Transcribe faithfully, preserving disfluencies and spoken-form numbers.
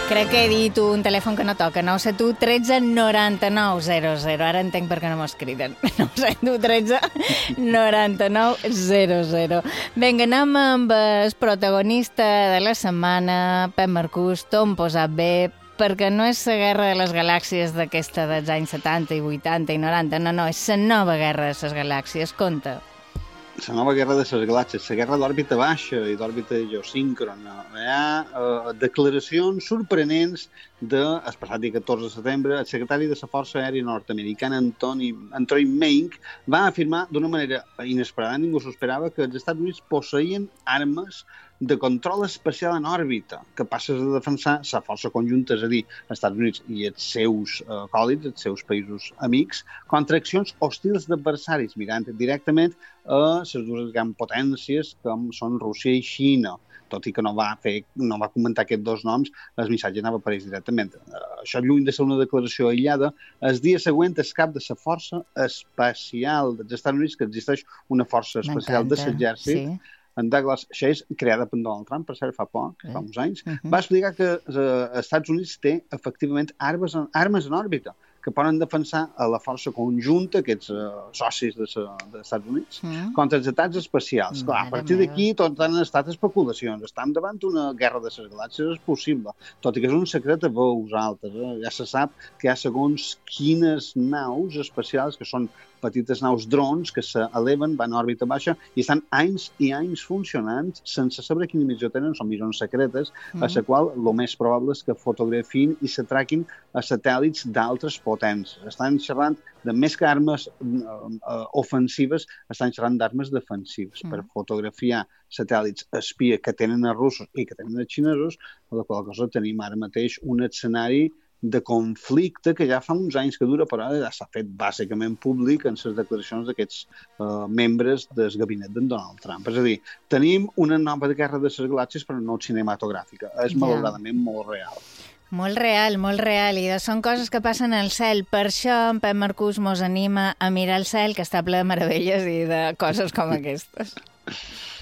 Crec que he dit un telèfon que no toca, nou set u tretze noranta-nou zero zero. Ara entenc per què no mos criden. nou set u tretze noranta-nou zero zero. Vinga, anem amb el protagonista de la setmana, Pep Marcús, t'ho hem posat bé, perquè no és la guerra de les galàxies d'aquesta dels anys setanta i vuitanta i noranta, no, no, és la nova guerra de les galàxies, conta. La nova guerra de les galàxies, la guerra d'òrbita baixa i d'òrbita geosíncrona. Hi ha uh, declaracions sorprenents del passat dia catorze de setembre. El secretari de la Força Aèria Nord-Americana, Anthony, Anthony Meink, va afirmar d'una manera inesperada, ningú s'ho esperava, que els Estats Units posseïen armes de control espacial en òrbita, capaces de defensar la força conjunta, és a dir, els Estats Units i els seus uh, còlits, els seus països amics, contra accions hostils d'adversaris, mirant directament a les dues grans potències com són Rússia i Xina. Tot i que no va, fer, no va comentar aquests dos noms, el missatge anava a aparèixer directament. Uh, això, lluny de ser una declaració aïllada, el dia següent el cap de la Força Espacial dels Estats Units, que existeix una força espacial de l'exèrcit, sí. En Douglas Chase, creada per Donald Trump, per cert, fa poc, fa uns anys, uh-huh. va explicar que els Estats Units té efectivament armes en, armes en òrbita que poden defensar a la força conjunta, aquests uh, socis dels de Estats Units, uh-huh. contra els atacs espacials. Clar, a partir d'aquí tot han estat especulacions. Estem davant d'una guerra de les galàxies, és possible, tot i que és un secret a veus altes. Eh? Ja se sap que hi ha segons quines naus espacials, que són petites naus drons que s'eleven, van a òrbita baixa i estan anys i anys funcionant sense saber quina missió tenen, són missions secretes, mm. a la qual el més probable és que fotografin i s'atraquin a satèl·lits d'altres potències. Estan xerrant de més que armes uh, ofensives, estan xerrant d'armes defensives mm. per fotografiar satèl·lits espia que tenen els russos i que tenen els xinesos, a la qual cosa tenim ara mateix un escenari de conflicte que ja fa uns anys que dura, però ja s'ha fet bàsicament públic en les declaracions d'aquests uh, membres del gabinet d'en Donald Trump. És a dir, tenim una nova guerra de les galàxies, però no cinematogràfica. És ja. malauradament molt real. Molt real, molt real, i són coses que passen al cel. Per això en Pep Marcús mos anima a mirar el cel, que està ple de meravelles i de coses com aquestes.